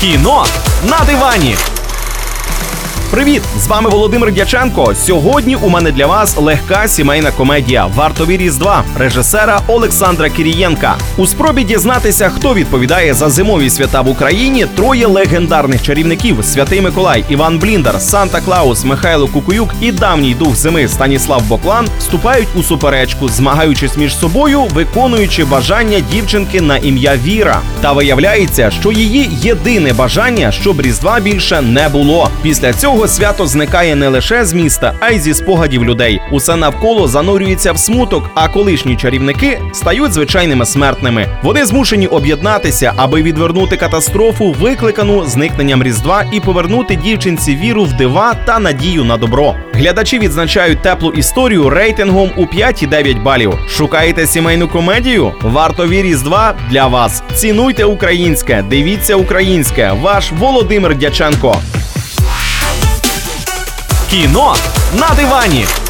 Кіно на дивані. Привіт! З вами Володимир Дяченко. Сьогодні у мене для вас легка сімейна комедія «Вартові Різдва» режисера Олександра Кірієнка. У спробі дізнатися, хто відповідає за зимові свята в Україні, троє легендарних чарівників – Святий Миколай, Іван Бліндар, Санта-Клаус, Михайло Кукуюк і давній дух зими Станіслав Боклан вступають у суперечку, змагаючись між собою, виконуючи бажання дівчинки на ім'я Віра. Та виявляється, що її єдине бажання, щоб Різдва більше не було. Після цього свято зникає не лише з міста, а й зі спогадів людей. Усе навколо занурюється в смуток, а колишні чарівники стають звичайними смертними. Вони змушені об'єднатися, аби відвернути катастрофу, викликану зникненням Різдва, і повернути дівчинці віру в дива та надію на добро. Глядачі відзначають теплу історію рейтингом у 5,9 балів. Шукаєте сімейну комедію? «Вартові Різдва» для вас. Цінуйте українське, дивіться українське. Ваш Володимир Дяченко. Кіно на дивані.